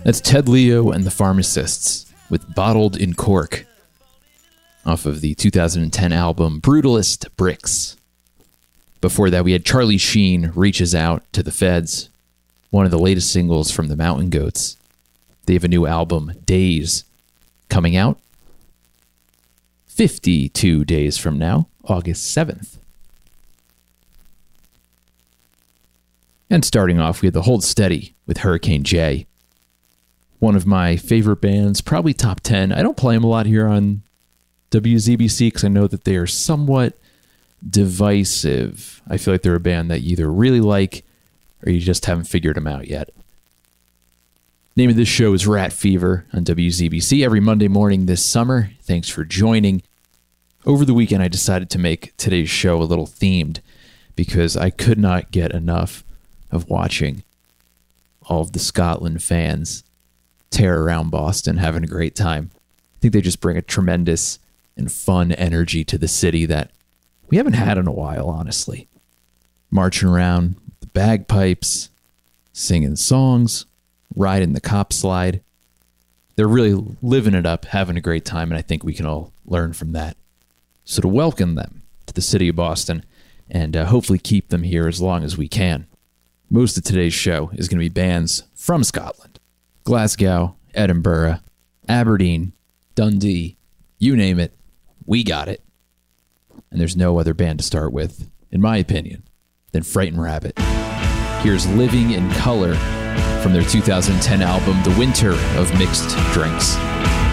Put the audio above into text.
That's Ted Leo and the Pharmacists with Bottled in Cork off of the 2010 album Brutalist Bricks. Before that, we had Charlie Sheen, Reaches Out to the Feds, one of the latest singles from the Mountain Goats. They have a new album, Days, coming out 52 days from now, August 7th. And starting off, we had the Hold Steady with Hurricane J. One of my favorite bands, probably top 10. I don't play them a lot here on WZBC because I know that they are somewhat divisive. I feel like they're a band that you either really like or you just haven't figured them out yet. Name of this show is Rat Fever on WZBC every Monday morning this summer. Thanks for joining. Over the weekend, I decided to make today's show a little themed because I could not get enough of watching all of the Scotland fans tear around Boston, having a great time. I think they just bring a tremendous and fun energy to the city that we haven't had in a while, honestly. Marching around with the bagpipes, singing songs, riding the cop slide. They're really living it up, having a great time, and I think we can all learn from that. So to welcome them to the city of Boston and hopefully keep them here as long as we can. Most of today's show is going to be bands from Scotland. Glasgow, Edinburgh, Aberdeen, Dundee, you name it, we got it. And there's no other band to start with, in my opinion, than Frightened Rabbit. Here's Living in Color from their 2010 album, The Winter of Mixed Drinks.